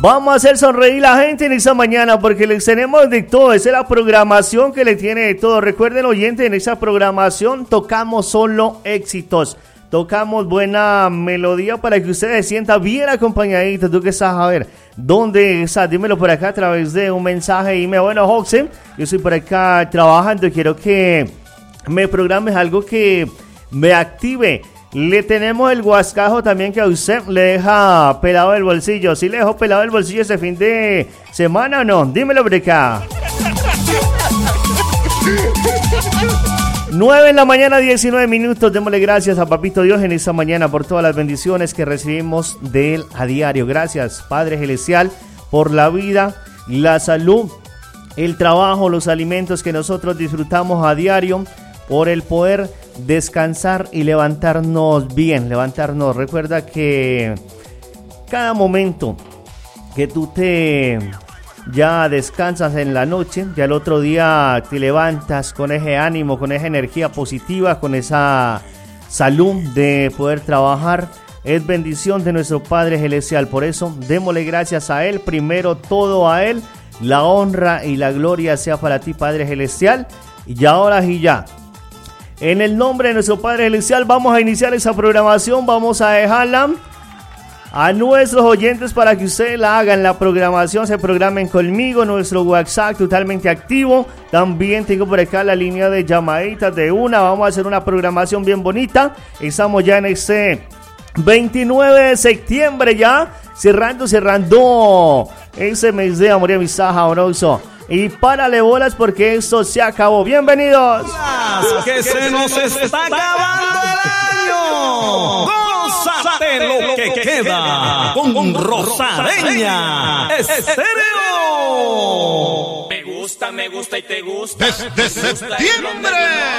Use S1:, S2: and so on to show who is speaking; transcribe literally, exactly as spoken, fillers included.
S1: Vamos a hacer sonreír a la gente en esta mañana porque les tenemos de todo. Esa es la programación que le tiene de todo. Recuerden, oyentes, en esa programación tocamos solo éxitos. Tocamos buena melodía para que ustedes se sientan bien acompañaditos. Tú que estás a ver, ¿dónde estás? Dímelo por acá a través de un mensaje. Y me bueno, José, yo estoy por acá trabajando. Quiero que me programes algo que me active. Le tenemos el guascajo también que a usted le deja pelado el bolsillo. ¿Sí le dejó pelado el bolsillo ese fin de semana o no? Dímelo por acá. nueve en la mañana, diecinueve minutos. Démosle gracias a Papito Dios en esta mañana por todas las bendiciones que recibimos de Él a diario. Gracias, Padre Celestial, por la vida, la salud, el trabajo, los alimentos que nosotros disfrutamos a diario, por el poder descansar y levantarnos bien, levantarnos. Recuerda que cada momento que tú te... ya descansas en la noche, ya el otro día te levantas con ese ánimo, con esa energía positiva, con esa salud de poder trabajar. Es bendición de nuestro Padre Celestial. Por eso, démosle gracias a Él, primero todo a Él. La honra y la gloria sea para ti, Padre Celestial. Y ahora y ya, en el nombre de nuestro Padre Celestial, vamos a iniciar esa programación. Vamos a dejarla a nuestros oyentes para que ustedes la hagan, la programación, se programen conmigo, nuestro WhatsApp totalmente activo. También tengo por acá la línea de llamaditas de una. Vamos a hacer una programación bien bonita. Estamos ya en este veintinueve de septiembre ya, cerrando, cerrando ese mes de amor y amistad sabroso. Y párale bolas porque esto se acabó. Bienvenidos.
S2: Que se nos está acabando el año. Gózate lo que queda con Rosadeña Estéreo.
S3: Me gusta, me gusta y te gusta.
S2: Desde septiembre.